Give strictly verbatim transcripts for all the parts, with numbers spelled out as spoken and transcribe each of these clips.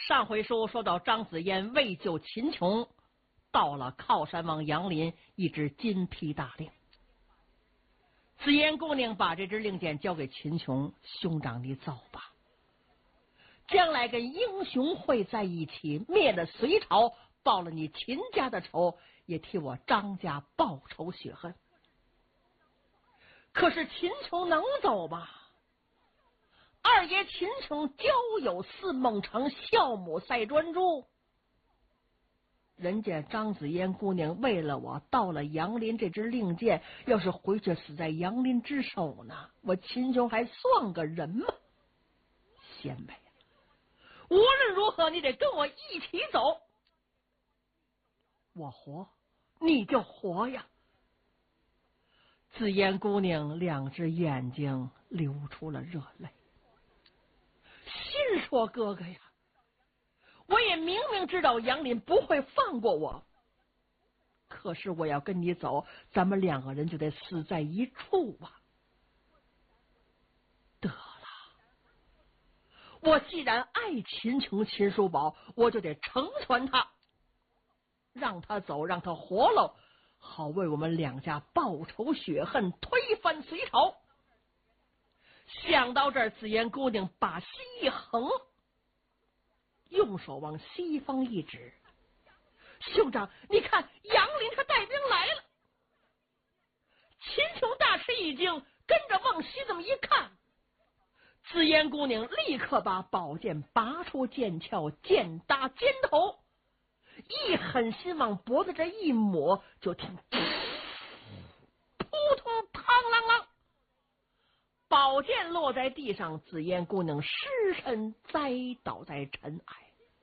上回书说到张子嫣为救秦琼，到了靠山王杨林一支金批大令。紫嫣姑娘把这支令箭交给秦琼，兄长你走吧，将来跟英雄会在一起，灭了隋朝，报了你秦家的仇，也替我张家报仇雪恨。可是秦琼能走吗？二爷秦琼交友似孟尝，孝母赛专诸。人家张子嫣姑娘为了我到了杨林，这支令箭要是回去死在杨林之手呢，我秦琼还算个人吗？贤妹，无论如何你得跟我一起走。我活你就活呀。紫嫣姑娘两只眼睛流出了热泪，心说哥哥呀，我也明明知道杨林不会放过我，可是我要跟你走，咱们两个人就得死在一处啊。得了，我既然爱秦琼秦叔宝，我就得成全他，让他走，让他活了，好为我们两家报仇雪恨，推翻隋朝。想到这儿，紫嫣姑娘把心一横，用手往西方一指，兄长你看杨林他带兵来了。秦琼大吃一惊，跟着往西这么一看，紫嫣姑娘立刻把宝剑拔出剑鞘，剑搭肩头，一狠心往脖子这一抹，就听扑通嘡啷啷，宝剑落在地上，紫嫣姑娘失身栽倒在尘埃。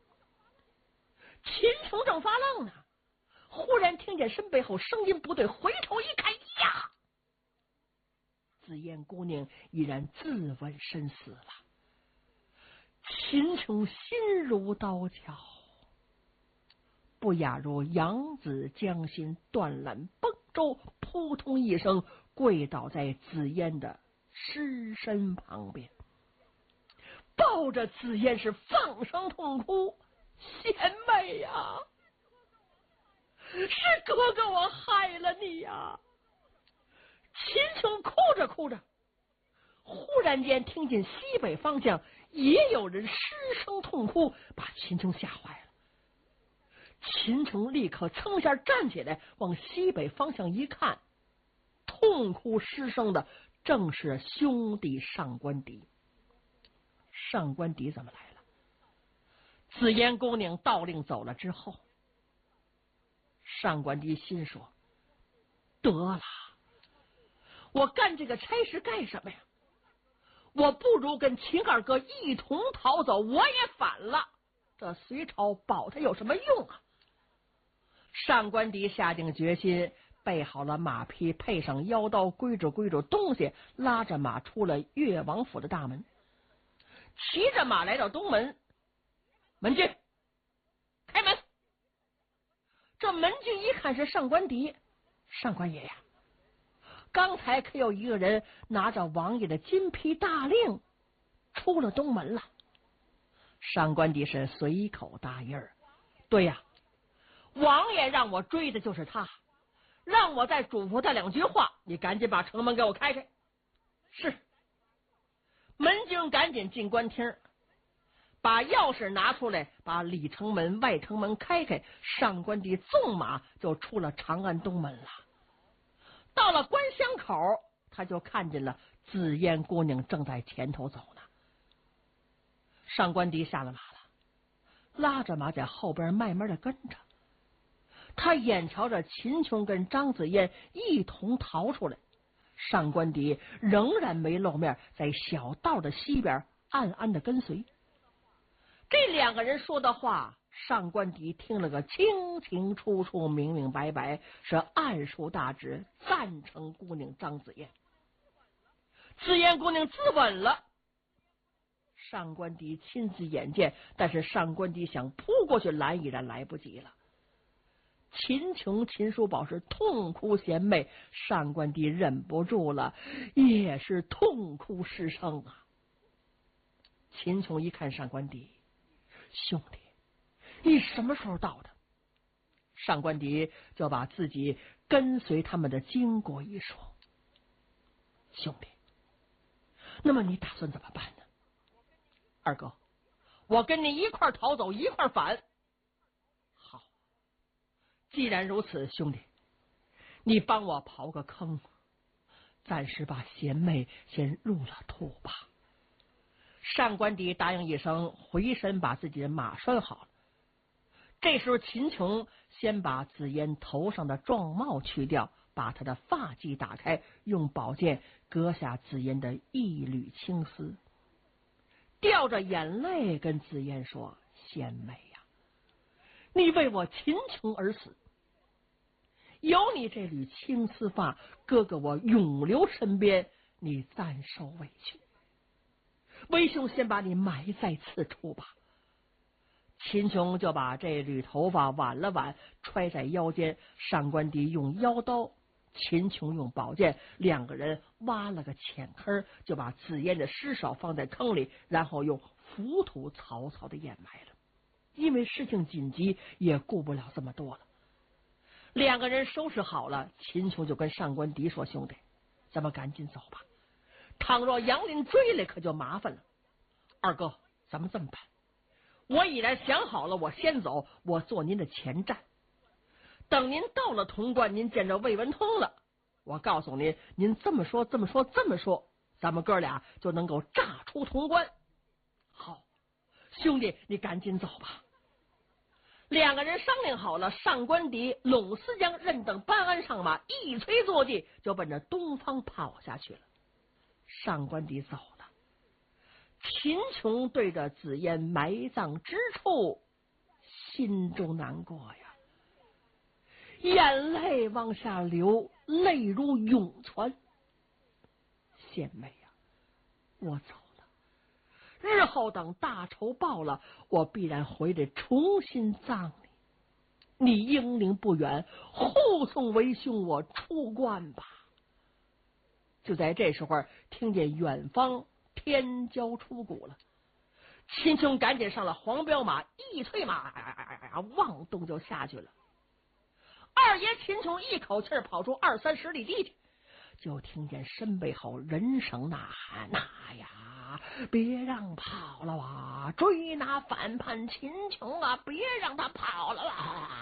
秦琼正发愣呢，忽然听见身背后声音不对，回头一看，呀！紫嫣姑娘已然自刎身死了。秦琼心如刀绞，不亚如扬子江心，断缆崩舟，扑通一声跪倒在紫嫣的尸身旁边，抱着紫嫣是放声痛哭。贤妹呀，是哥哥我害了你呀！秦琼哭着哭着，忽然间听见西北方向也有人失声痛哭，把秦琼吓坏了。秦琼立刻噌下站起来，往西北方向一看，痛哭失声的正是兄弟上官迪。上官迪怎么来了？紫嫣姑娘道令走了之后，上官迪心说，得了，我干这个差事干什么呀？我不如跟秦二哥一同逃走，我也反了，这隋朝保他有什么用啊？上官迪下定决心，备好了马匹，配上腰刀，归着归着东西，拉着马出了越王府的大门，骑着马来到东门。门军开门。这门军一看是上官迪，上官爷呀，刚才可有一个人拿着王爷的金批大令出了东门了。上官迪是随口答应儿，对呀，王爷让我追的就是他，让我再嘱咐他两句话，你赶紧把城门给我开开。是。门军赶紧进官厅，把钥匙拿出来，把里城门外城门开开，上官迪纵马就出了长安东门了。到了关厢口，他就看见了紫嫣姑娘正在前头走呢。上官迪下了马了，拉着马在后边慢慢的跟着。他眼瞧着秦琼跟张子嫣一同逃出来，上官迪仍然没露面，在小道的西边暗暗的跟随。这两个人说的话，上官迪听了个清清楚楚，明明白白，是暗抒大旨，赞成姑娘张子嫣。紫嫣姑娘自刎了，上官迪亲自眼见，但是上官迪想扑过去拦，已然来不及了。秦琼、秦叔宝是痛哭贤妹，上官迪忍不住了，也是痛哭失声啊。秦琼一看上官迪， 兄弟，你什么时候到的？上官迪就把自己跟随他们的经过一说。兄弟，那么你打算怎么办呢？二哥，我跟你一块逃走，一块反。好，既然如此，兄弟，你帮我刨个坑，暂时把贤妹先入了土吧。上官迪答应一声，回身把自己的马拴好了。这时候秦琼先把紫嫣头上的状帽去掉，把她的发髻打开，用宝剑割下紫嫣的一缕青丝，掉着眼泪跟紫嫣说：贤妹呀、啊，你为我秦琼而死，有你这缕青丝发，哥哥我永留身边，你暂受委屈。为兄先把你埋在此处吧。秦琼就把这缕头发挽了挽，揣在腰间。上官迪用腰刀，秦琼用宝剑，两个人挖了个浅坑，就把紫嫣的尸首放在坑里，然后用浮土草草的掩埋了。因为事情紧急，也顾不了这么多了。两个人收拾好了，秦琼就跟上官迪说：兄弟，咱们赶紧走吧，倘若杨林追来，可就麻烦了。二哥，咱们这么办，我已然想好了，我先走，我做您的前站。等您到了潼关，您见着魏文通了，我告诉您，您这么说这么说这么说，咱们哥俩就能够炸出潼关。好，兄弟，你赶紧走吧。两个人商量好了，上官迪、陇思江任等班安上马，一催坐骑，就奔着东方跑下去了。上官迪走了，秦琼对着紫嫣埋葬之处，心中难过呀，眼泪往下流，泪如涌泉。贤妹呀、啊，我走了，日后等大仇报了，我必然回来重新葬你。你英灵不远，护送为兄我出关吧。就在这时候，听见远方天骄出谷了。秦琼赶紧上了黄骠马，一催马，往东就下去了。二爷秦琼一口气跑出二三十里地去，就听见身背后人声呐喊：呐呀，别让跑了啊！追那反叛秦琼啊，别让他跑了啊！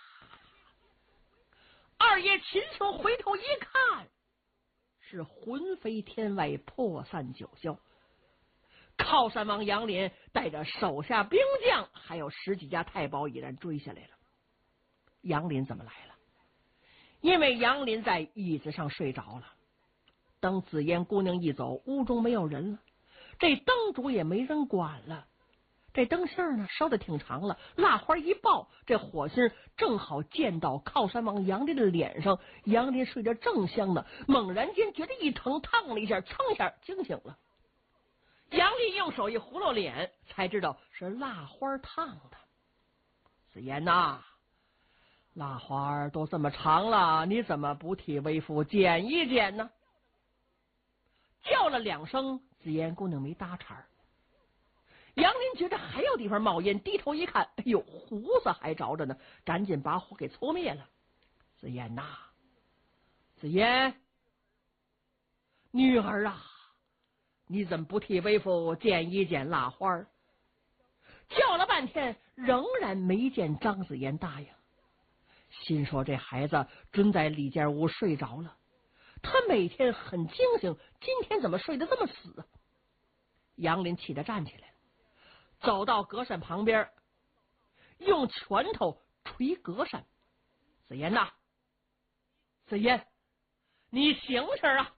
二爷秦琼回头一看，是魂飞天外，破散九霄。靠山王杨林带着手下兵将，还有十几家太保已然追下来了。杨林怎么来了？因为杨林在椅子上睡着了。等紫嫣姑娘一走，屋中没有人了，这灯烛也没人管了。这灯芯呢烧得挺长了，蜡花一爆，这火星正好溅到靠山王杨林的脸上。杨林睡着正香呢，猛然间觉得一疼，烫了一下，噌一下惊醒了。杨林用手一糊弄脸，才知道是蜡花烫的。紫嫣呐，蜡花都这么长了，你怎么不替为父剪一剪呢？叫了两声，紫嫣姑娘没搭茬。杨林觉得还有地方冒烟，低头一看，哎呦，胡子还着着呢，赶紧把火给搓灭了。紫嫣呐，紫嫣，女儿啊，你怎么不替为父剪一剪蜡花？叫了半天，仍然没见张紫嫣答应。心说这孩子准在里间屋睡着了，他每天很清醒，今天怎么睡得这么死？杨林气得站起来，走到隔扇旁边，用拳头捶隔扇。紫嫣呐，紫嫣，你醒醒啊！